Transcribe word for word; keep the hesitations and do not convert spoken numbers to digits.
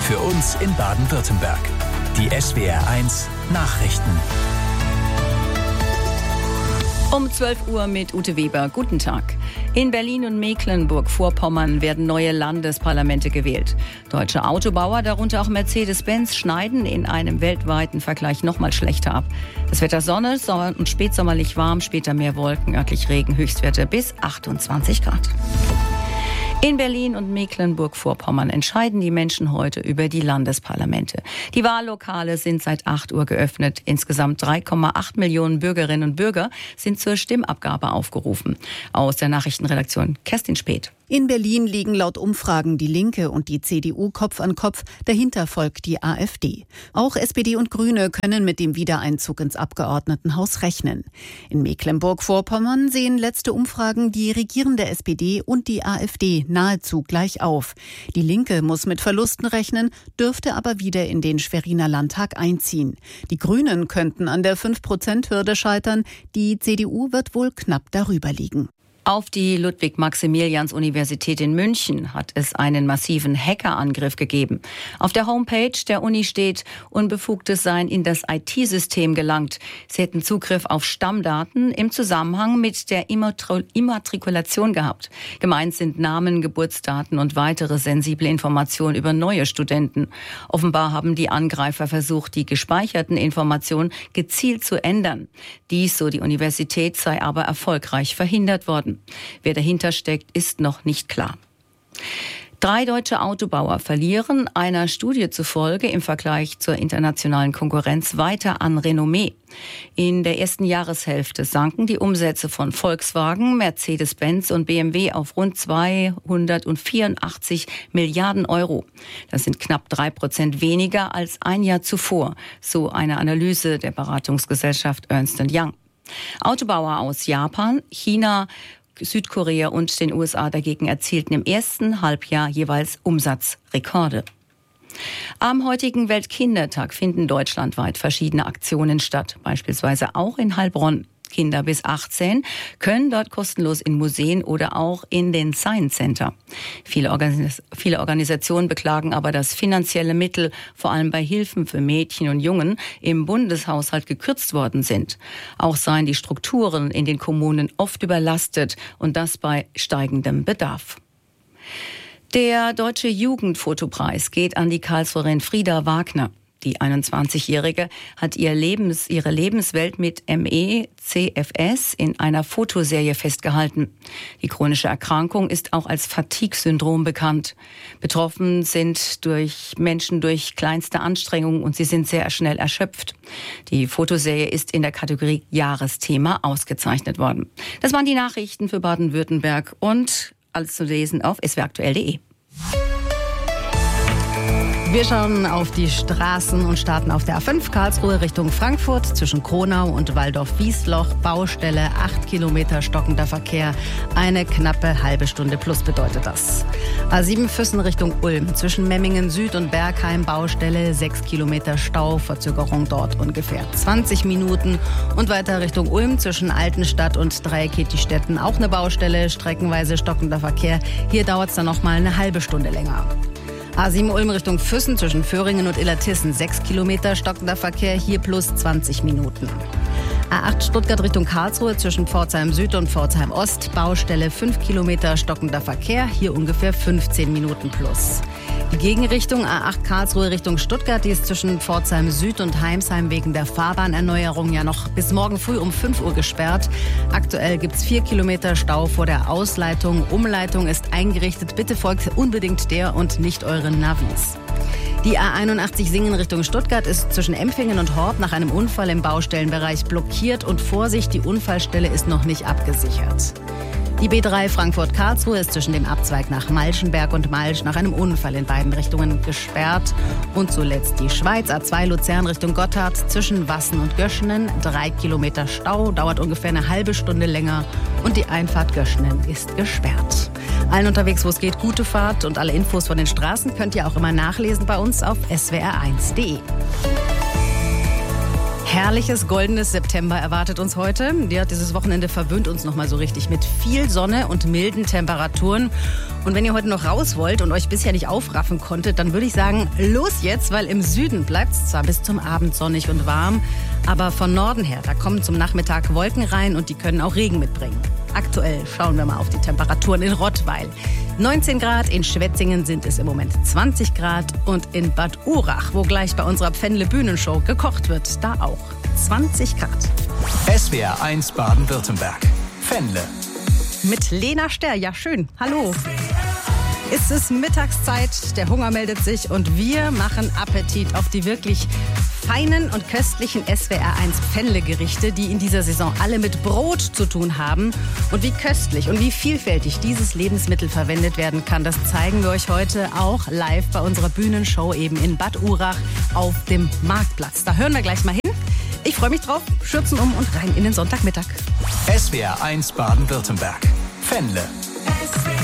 Für uns in Baden-Württemberg. Die S W R eins Nachrichten. Um zwölf Uhr mit Ute Weber. Guten Tag. In Berlin und Mecklenburg-Vorpommern werden neue Landesparlamente gewählt. Deutsche Autobauer, darunter auch Mercedes-Benz, schneiden in einem weltweiten Vergleich noch mal schlechter ab. Das Wetter Sonne und spätsommerlich warm, später mehr Wolken, örtlich Regen, Höchstwerte bis achtundzwanzig Grad. In Berlin und Mecklenburg-Vorpommern entscheiden die Menschen heute über die Landesparlamente. Die Wahllokale sind seit acht Uhr geöffnet. Insgesamt drei Komma acht Millionen Bürgerinnen und Bürger sind zur Stimmabgabe aufgerufen. Aus der Nachrichtenredaktion Kerstin Speth. In Berlin liegen laut Umfragen die Linke und die C D U Kopf an Kopf. Dahinter folgt die AfD. Auch S P D und Grüne können mit dem Wiedereinzug ins Abgeordnetenhaus rechnen. In Mecklenburg-Vorpommern sehen letzte Umfragen die regierende S P D und die AfD nahezu gleich auf. Die Linke muss mit Verlusten rechnen, dürfte aber wieder in den Schweriner Landtag einziehen. Die Grünen könnten an der fünf Prozent Hürde scheitern. Die C D U wird wohl knapp darüber liegen. Auf die Ludwig-Maximilians-Universität in München hat es einen massiven Hackerangriff gegeben. Auf der Homepage der Uni steht, Unbefugtes seien in das I T-System gelangt. Sie hätten Zugriff auf Stammdaten im Zusammenhang mit der Immatrikulation gehabt. Gemeint sind Namen, Geburtsdaten und weitere sensible Informationen über neue Studenten. Offenbar haben die Angreifer versucht, die gespeicherten Informationen gezielt zu ändern. Dies, so die Universität, sei aber erfolgreich verhindert worden. Wer dahinter steckt, ist noch nicht klar. Drei deutsche Autobauer verlieren einer Studie zufolge im Vergleich zur internationalen Konkurrenz weiter an Renommee. In der ersten Jahreshälfte sanken die Umsätze von Volkswagen, Mercedes-Benz und B M W auf rund zweihundertvierundachtzig Milliarden Euro. Das sind knapp drei Prozent weniger als ein Jahr zuvor, so eine Analyse der Beratungsgesellschaft Ernst und Young. Autobauer aus Japan, China, Südkorea und den U S A dagegen erzielten im ersten Halbjahr jeweils Umsatzrekorde. Am heutigen Weltkindertag finden deutschlandweit verschiedene Aktionen statt, beispielsweise auch in Heilbronn. Kinder bis achtzehn können dort kostenlos in Museen oder auch in den Science Center. Viele, Organis- viele Organisationen beklagen aber, dass finanzielle Mittel, vor allem bei Hilfen für Mädchen und Jungen, im Bundeshaushalt gekürzt worden sind. Auch seien die Strukturen in den Kommunen oft überlastet und das bei steigendem Bedarf. Der Deutsche Jugendfotopreis geht an die Karlsruherin Frieda Wagner. Die einundzwanzigjährige hat ihr Lebens, ihre Lebenswelt mit M E C F S in einer Fotoserie festgehalten. Die chronische Erkrankung ist auch als Fatigue-Syndrom bekannt. Betroffen sind durch Menschen durch kleinste Anstrengungen und sie sind sehr schnell erschöpft. Die Fotoserie ist in der Kategorie Jahresthema ausgezeichnet worden. Das waren die Nachrichten für Baden-Württemberg und alles zu lesen auf s w aktuell punkt de. Wir schauen auf die Straßen und starten auf der A fünf Karlsruhe Richtung Frankfurt zwischen Kronau und Waldorf-Wiesloch. Baustelle, acht Kilometer stockender Verkehr. Eine knappe halbe Stunde plus bedeutet das. A sieben Füssen Richtung Ulm zwischen Memmingen Süd und Bergheim. Baustelle, sechs Kilometer Stau. Verzögerung dort ungefähr zwanzig Minuten. Und weiter Richtung Ulm zwischen Altenstadt und Dreieckettistetten. Auch eine Baustelle, streckenweise stockender Verkehr. Hier dauert es dann noch mal eine halbe Stunde länger. A sieben Ulm Richtung Füssen zwischen Föhringen und Illertissen. sechs Kilometer stockender Verkehr, hier plus zwanzig Minuten. A acht Stuttgart Richtung Karlsruhe zwischen Pforzheim Süd und Pforzheim Ost. Baustelle fünf Kilometer stockender Verkehr, hier ungefähr fünfzehn Minuten plus. Die Gegenrichtung A acht Karlsruhe Richtung Stuttgart, die ist zwischen Pforzheim Süd und Heimsheim wegen der Fahrbahnerneuerung ja noch bis morgen früh um fünf Uhr gesperrt. Aktuell gibt's vier Kilometer Stau vor der Ausleitung. Umleitung ist eingerichtet. Bitte folgt unbedingt der und nicht euren Navis. Die A einundachtzig Singen Richtung Stuttgart ist zwischen Empfingen und Horb nach einem Unfall im Baustellenbereich blockiert und Vorsicht, die Unfallstelle ist noch nicht abgesichert. Die B drei Frankfurt-Karlsruhe ist zwischen dem Abzweig nach Malschenberg und Malsch nach einem Unfall in beiden Richtungen gesperrt. Und zuletzt die Schweiz, A zwei Luzern Richtung Gotthard zwischen Wassen und Göschenen. Drei Kilometer Stau, dauert ungefähr eine halbe Stunde länger und die Einfahrt Göschenen ist gesperrt. Allen unterwegs, wo es geht, gute Fahrt und alle Infos von den Straßen könnt ihr auch immer nachlesen bei uns auf s w r eins punkt de. Herrliches, goldenes September erwartet uns heute. Ja, dieses Wochenende verwöhnt uns nochmal so richtig mit viel Sonne und milden Temperaturen. Und wenn ihr heute noch raus wollt und euch bisher nicht aufraffen konntet, dann würde ich sagen, los jetzt, weil im Süden bleibt es zwar bis zum Abend sonnig und warm, aber von Norden her, da kommen zum Nachmittag Wolken rein und die können auch Regen mitbringen. Aktuell schauen wir mal auf die Temperaturen in Rottweil. neunzehn Grad, in Schwetzingen sind es im Moment zwanzig Grad und in Bad Urach, wo gleich bei unserer Pfändle Bühnenshow gekocht wird, da auch zwanzig Grad. S W R eins Baden-Württemberg. Pfändle. Mit Lena Sterr, ja schön, hallo. Es ist Mittagszeit, der Hunger meldet sich und wir machen Appetit auf die wirklich feinen und köstlichen S W R eins Pfändle-Gerichte, die in dieser Saison alle mit Brot zu tun haben. Und wie köstlich und wie vielfältig dieses Lebensmittel verwendet werden kann, das zeigen wir euch heute auch live bei unserer Bühnenshow eben in Bad Urach auf dem Marktplatz. Da hören wir gleich mal hin. Ich freue mich drauf, Schürzen um und rein in den Sonntagmittag. S W R eins Baden-Württemberg. Pfändle.